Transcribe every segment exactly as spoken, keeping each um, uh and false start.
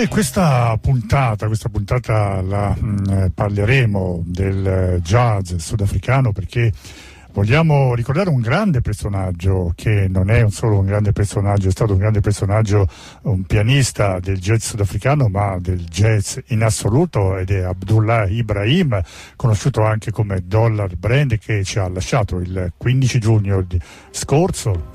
questa puntata, questa puntata la mh, parleremo del jazz sudafricano perché vogliamo ricordare un grande personaggio che non è un solo un grande personaggio, è stato un grande personaggio, un pianista del jazz sudafricano, ma del jazz in assoluto, ed è Abdullah Ibrahim, conosciuto anche come Dollar Brand, che ci ha lasciato il quindici giugno di scorso.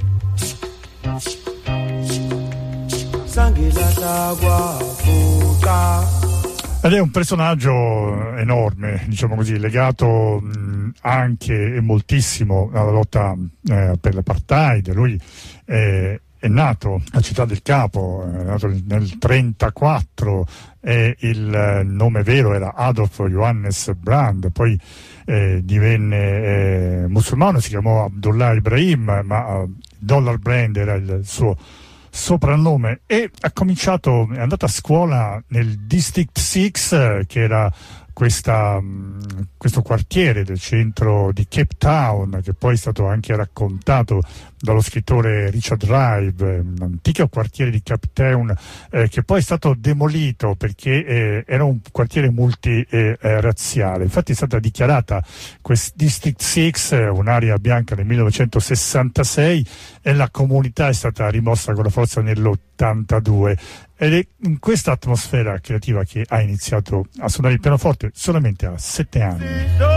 Ed è un personaggio enorme, diciamo così, legato mh, anche e moltissimo alla lotta eh, per l'apartheid. Lui è, è nato a Città del Capo, è nato nel trentaquattro, e il nome vero era Adolf Johannes Brand, poi eh, divenne eh, musulmano, si chiamò Abdullah Ibrahim, ma uh, Dollar Brand era il suo soprannome, e ha cominciato, è andato a scuola nel District sei, che era questa, questo quartiere del centro di Cape Town, che poi è stato anche raccontato dallo scrittore Richard Rive, un antico quartiere di Cape Town eh, che poi è stato demolito perché eh, era un quartiere multirazziale. Eh, Infatti è stata dichiarata questo District sei un'area bianca nel millenovecentosessantasei e la comunità è stata rimossa con la forza nell'ottantadue. Ed è in questa atmosfera creativa che ha iniziato a suonare il pianoforte solamente a sette anni.